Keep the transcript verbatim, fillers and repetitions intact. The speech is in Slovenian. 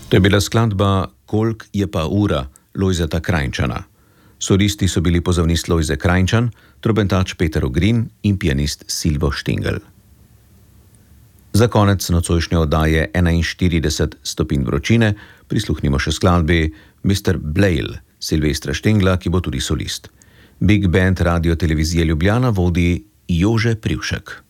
To je bila skladba Kolk je pa ura Lojzeta Krajnčana. Solisti so bili pozavnist Lojze Krajnčan, trobentač Peter Ogrin in pianist Silvo Štingel. Za konec nocojšnje oddaje enainštirideset stopinj vročine prisluhnimo še skladbi mister Blale Silvestra Štingla, ki bo tudi solist. Big Band Radio Televizije Ljubljana vodi Jože Privšek.